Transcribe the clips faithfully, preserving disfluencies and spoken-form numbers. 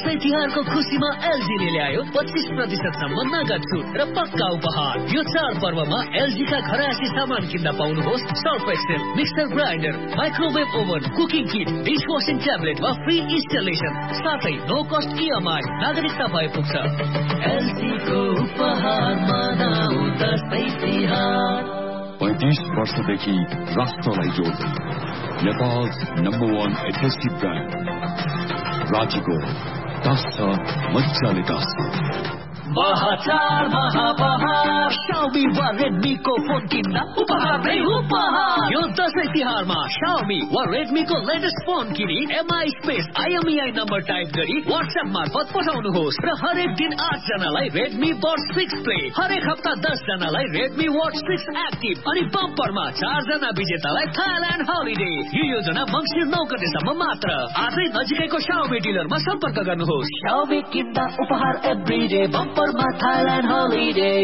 दशैं तिहारको खुसीमा एलजीले ल्यायो पच्चीस प्रतिशत सम्म नगद छुट र पक्का उपहार। यो चाड पर्वमा एलजी का घरायसी सामान किन्दा पाउनुहोस् Surf Excel, mixer grinder, microwave oven, cooking किट, डिश वाशिङ ट्याब्लेट वा फ्री इन्स्टलेसन, साथै नो कस्ट इएमआई, नागरिकता भए पुग्छ। एलजी को उपहार मनाऊ दशैं तिहार। पैंतीस वर्षदेखि राष्ट्रलाई जोड्दै Nepal's number one एडहेसिभ brand राजीको task छ मजाले टास्क। महाचार महाबहार Xiaomi वा Redmi को फोन किन्दा उपहार नै उपहार। यो दशैं तिहारमा Xiaomi वा Redmi को लेटेस्ट फोन किनी MI space IMEI number type गरी व्हाट्सएप मार्फत पठाउनुहोस् र हरेक दिन आठ जनालाई Redmi Watch सिक्स प्ले, हरेक हप्ता दस जनालाई Redmi Watch सिक्स एक्टिभ अनि बम्परमा चार जना विजेतालाई थाइल्यान्ड हलिडे। यो योजना मङ्सिर नौ गतेसम्म मात्र। आजै नजिकैको Xiaomi डिलरमा सम्पर्क गर्नुहोस्। Xiaomi किन्दा उपहार एभ्रीडे बम्पर Thailand holiday।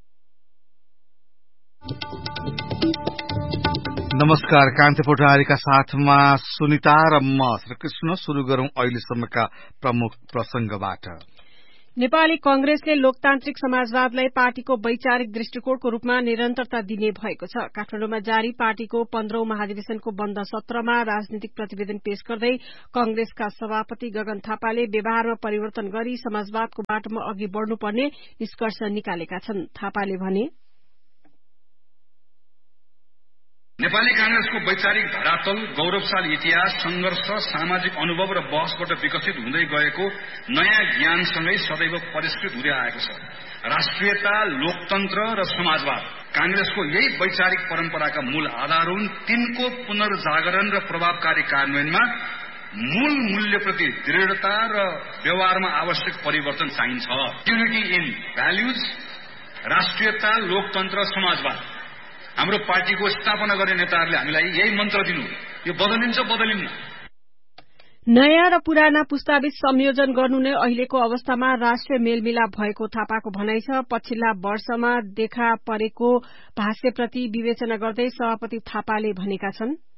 नमस्कार, कान्ति पोटारीका साथमा सुनिता र म श्रीकृष्ण। शुरू गरौं अहिलेसम्मका प्रमुख प्रसंगबाट। नेपाली कांग्रेसले लोकतान्त्रिक समाजवादलाई पार्टीको वैचारिक दृष्टिकोणको रूपमा निरन्तरता दिने भएको छ। काठमाडौँमा जारी पार्टीको पन्ध्रौं महाधिवेशनको बन्द सत्रमा राजनीतिक प्रतिवेदन पेश गर्दै कांग्रेसका सभापति गगन थापाले व्यवहारमा परिवर्तन गरी समाजवादको बाटोमा अघि बढ़नुपर्ने निष्कर्ष निकालेका छन्। थापाले भने, नेपाली कांग्रेसको वैचारिक धरातल, गौरवशाली इतिहास, संघर्ष, सामाजिक अनुभव र बहसबाट विकसित हुँदै गएको नयाँ ज्ञानसँगै सदैव परिष्कृत हुँदै आएको छ। राष्ट्रियता, लोकतन्त्र र समाजवाद कांग्रेसको यही वैचारिक परम्पराका मूल आधार हुन्। तिनको पुनर्जागरण र प्रभावकारी कार्यान्वयनमा मूल मूल्यप्रति दृढता र व्यवहारमा आवश्यक परिवर्तन चाहिन्छ। युनिटी इन भ्याल्युज, राष्ट्रियता, लोकतन्त्र, समाजवाद हाम्रो पार्टीको स्थापना गर्ने नेताहरूले हामीलाई यही मन्त्र दिनु, यो बदलिन्छ बदलिन्न। नयाँ र पुराना पुस्ताबीच संयोजन गर्नु नै अहिलेको अवस्थामा राष्ट्रिय मेलमिलाप भएको थापाको भनाइ छ। पछिल्ला वर्षमा देखा परेको भाष्यप्रति विवेचना गर्दै सभापति थापाले भनेका छन्,